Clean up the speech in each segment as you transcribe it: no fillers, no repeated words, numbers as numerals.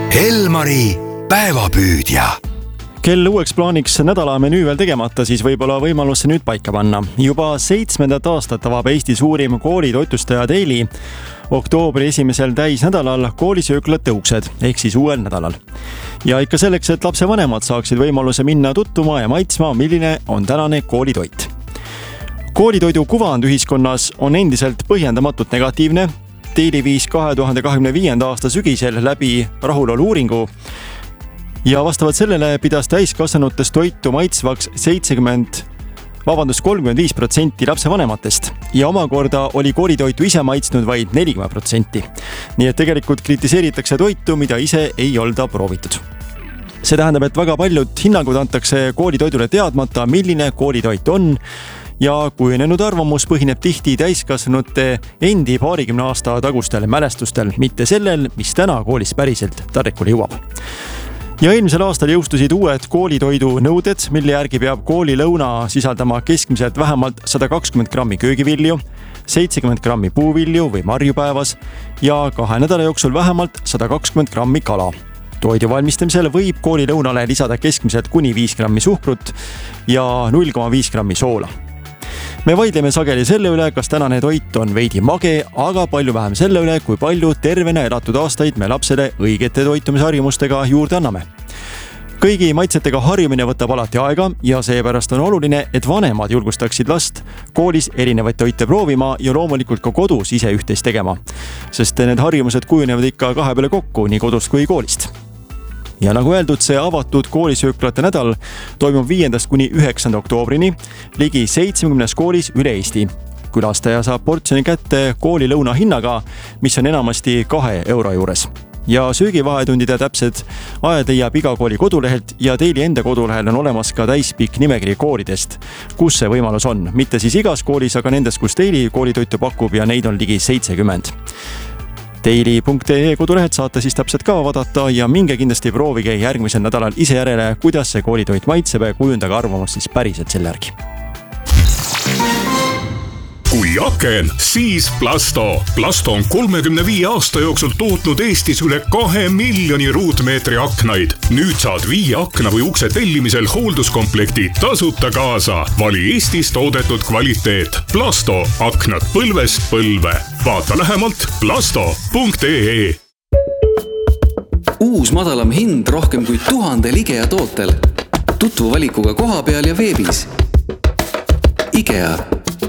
Elmari päevapüüdja. Kell uueks plaaniks nädala menüü veel tegemata, siis võib-olla võimalus see nüüd paika panna. Juba 7. aastat avab Eesti suurim koolitoitlustaja Daily oktoobri esimesel täisnädalal koolisööklate uksed, ehk siis uuel nädalal. Ja ikka selleks, et lapsevanemad saaksid võimaluse minna tuttuma ja maitsma, milline on tänane koolitoit. Koolitoidu kuvand ühiskonnas on endiselt põhjendamatult negatiivne. Daily viis 2025. aasta sügisel läbi rahulolu uuringu ja vastavalt sellele pidas täiskasvanutest toitu maitsvaks 35% lapsevanematest ja omakorda oli koolitoitu ise maitsnud vaid 40%. Nii et tegelikult kritiseeritakse toitu, mida ise ei olda proovitud. See tähendab, et väga paljud hinnangud antakse koolitoidule teadmata, milline koolitoit on ja kujunenud arvamus põhineb tihti täiskasvanute endi 20 aasta tagustel mälestustel, mitte sellel, mis täna koolis päriselt taldrikule jõuab. Ja eelmisel aastal jõustusid uued koolitoidu nõuded, mille järgi peab koolilõuna sisaldama keskmiselt vähemalt 120 grammi köögivilju, 70 grammi puuvilju või marju päevas ja 2 nädala jooksul vähemalt 120 grammi kala. Toidu valmistamisel võib koolilõunale lisada keskmiselt kuni 5 grammi suhkrut ja 0,5 grammi soola. Me vaidleme sageli selle üle, kas tänane toit on veidi mage, aga palju vähem selle üle, kui palju tervena elatud aastaid me lapsele õigete toitumisharjumustega juurde anname. Kõigi maitsetega harjumine võtab alati aega ja seepärast on oluline, et vanemad julgustaksid last koolis erinevaid toite proovima ja loomulikult ka kodus ise üht-teist tegema, sest need harjumused kujunevad ikka kahe peale kokku nii kodust kui koolist. Ja nagu öeldud, see avatud koolisööklate nädal toimub 5. kuni 9. oktoobrini ligi 70 koolis üle Eesti. Külastaja saab portsjoni kätte koolilõuna hinnaga, mis on enamasti 2 euro juures. Ja söögivahetundide täpsed ajad leiab iga kooli kodulehelt ja Daily enda kodulehel on olemas ka täispikk nimekiri koolidest, kus see võimalus on. Mitte siis igas koolis, aga nendes, kus Daily koolitoitu pakub ja neid on ligi 70. Daily.ee kodulehed saate siis täpselt ka vaadata ja minge kindlasti proovige järgmisel nädalal ise järele, kuidas see koolitoit maitseb ja kujundage arvamus siis päriselt selle järgi. Kui aken, siis Plasto. Plasto on 35 aasta jooksul tootnud Eestis üle 2 miljoni ruutmeetri aknaid. Nüüd saad 5 akna või ukse tellimisel hoolduskomplekti tasuta kaasa. Vali Eestis toodetud kvaliteet. Plasto, aknad põlvest põlve. Vaata lähemalt plasto.ee. Uus madalam hind rohkem kui 1000 IKEA tootel. Tutvu valikuga koha peal ja veebis. IKEA.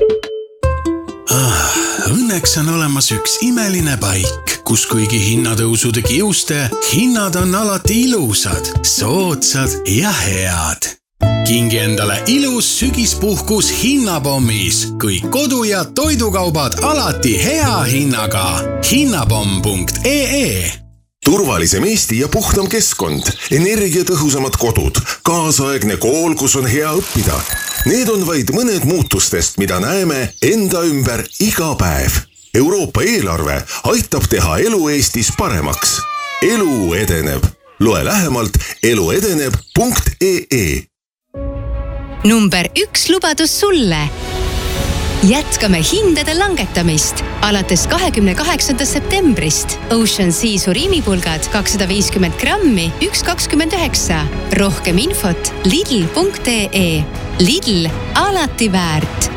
Õnneks on olemas üks imeline paik, kus kuigi hinnatõusude kiuste, hinnad on alati ilusad, soodsad ja head. Kingi endale ilus sügispuhkus hinnapommis, kui kodu- ja toidukaubad alati hea hinnaga. Hinnapomm.ee. Turvalisem Eesti ja puhtam keskkond, energiatõhusamad kodud, kaasaegne kool, kus on hea õppida. Need on vaid mõned muutustest, mida näeme enda ümber iga päev. Euroopa eelarve aitab teha elu Eestis paremaks. Elu edeneb. Loe lähemalt eluedeneb.ee. Number 1 lubadus sulle. Jätkame hindade langetamist. Alates 28. septembrist Ocean Sea suriimipulgad 250 grammi 1,29. Rohkem infot lidl.ee. Lidl alati väärt.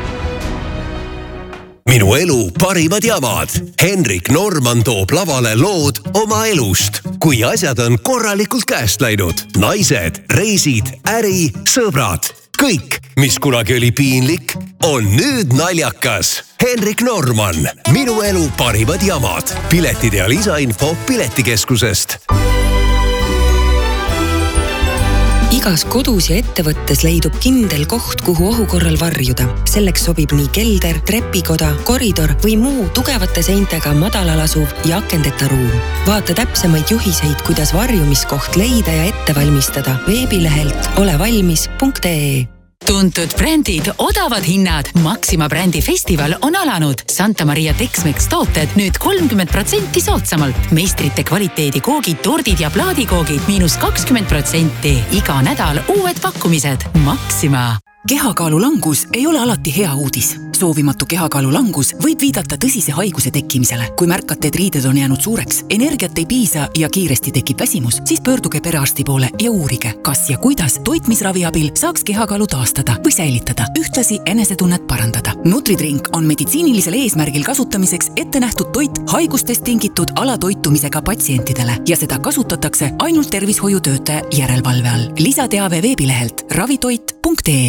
Minu elu parimad jamad. Henrik Norman toob lavale lood oma elust. Kui asjad on korralikult käest läinud. Naised, reisid, äri, sõbrad. Kõik, mis kunagi oli piinlik, on nüüd naljakas. Henrik Norman, minu elu parimad jamad. Piletid ja lisainfo Piletikeskusest. Igas kodus ja ettevõttes leidub kindel koht, kuhu ohu korral varjuda. Selleks sobib nii kelder, trepikoda, koridor või muu tugevate seintega madalal asuv ja akendeta ruum. Vaata täpsemaid juhiseid, kuidas varjumiskoht leida ja ette valmistada veebilehelt olevalmis.ee. Tuntud brändid, odavad hinnad. Maxima brändi festival on alanud. Santa Maria Tex-Mex tooted nüüd 30% soodsamalt. Meistrite kvaliteedi koogid, tordid ja plaadikoogid -20%. Iga nädal uued pakkumised. Maxima. Kehakaalu langus ei ole alati hea uudis. Soovimatu kehakaalu langus võib viidata tõsise haiguse tekkimisele. Kui märkate, et riided on jäänud suureks, energiat ei piisa ja kiiresti tekib väsimus, siis pöörduge perearsti poole ja uurige, kas ja kuidas toitmisravi abil saaks kehakaalu taastada või säilitada, ühtlasi enesetunnet parandada. Nutridrink on meditsiinilisel eesmärgil kasutamiseks ette nähtud toit haigustest tingitud alatoitumisega patsientidele ja seda kasutatakse ainult tervishoiutöötaja järelevalve all. Lisateave veebilehelt ravitoit.ee.